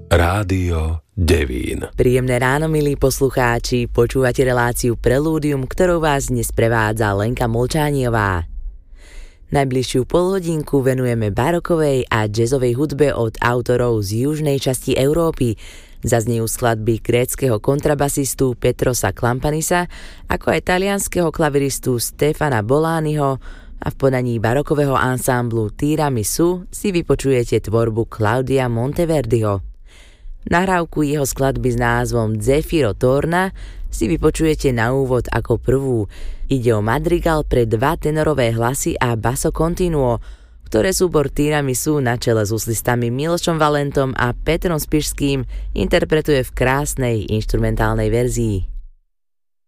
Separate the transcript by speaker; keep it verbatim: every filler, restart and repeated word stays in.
Speaker 1: Rádio Devín.
Speaker 2: Príjemné ráno, milí poslucháči, počúvate reláciu Prelúdium, ktorou vás dnes prevádza Lenka Molčániová. Najbližšiu polhodinku venujeme barokovej a jazzovej hudbe od autorov z južnej časti Európy. Zaznejú skladby gréckeho kontrabasistu Petrosa Klampanisa, ako aj talianskeho klaviristu Stefana Bolaniho, a v podaní barokového ansámblu Tiramisu si vypočujete tvorbu Claudia Monteverdiho. Nahrávku jeho skladby s názvom Zefiro Torna si vypočujete na úvod ako prvú. Ide o madrigal pre dva tenorové hlasy a basso continuo, ktoré súbor Tiramisu na čele s huslistami Milošom Valentom a Petrom Spišským interpretuje v krásnej inštrumentálnej verzii.